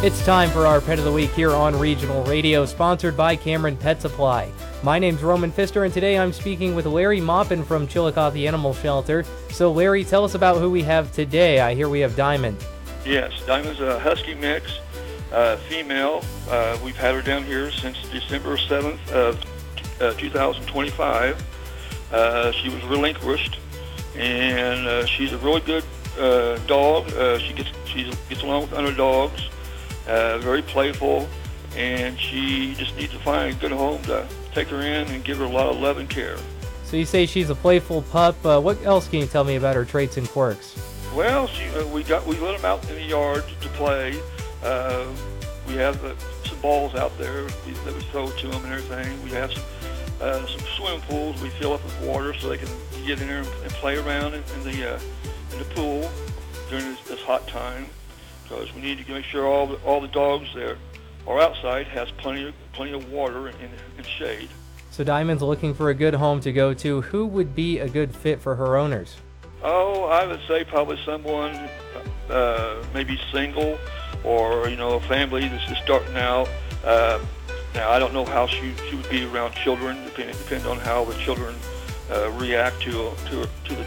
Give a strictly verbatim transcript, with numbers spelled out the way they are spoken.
It's time for our Pet of the Week here on Regional Radio, sponsored by Cameron Pet Supply. My name's Roman Pfister, and today I'm speaking with Larry Maupin from Chillicothe Animal Shelter. So, Larry, tell us about who we have today. I hear we have Diamond. Yes, Diamond's a husky mix, uh, female. Uh, we've had her down here since December seventh of uh, two thousand twenty-five. Uh, she was relinquished, and uh, she's a really good uh, dog. Uh, she gets she gets along with other dogs. Uh, very playful, and she just needs to find a good home to take her in and give her a lot of love and care. So you say she's a playful pup. Uh, what else can you tell me about her traits and quirks? Well, she, uh, we got we let them out in the yard to play. Uh, we have uh, some balls out there we, that we throw to them and everything. We have some, uh, some swimming pools we fill up with water so they can get in there and, and play around in, in the uh, in the pool during this, this hot time. Because we need to make sure all the all the dogs there are outside has plenty of plenty of water and, and shade. So Diamond's looking for a good home to go to. Who would be a good fit for her owners? Oh, I would say probably someone uh, maybe single, or you know, a family that's just starting out. Uh, now I don't know how she she would be around children. Depending depending on how the children uh, react to to to the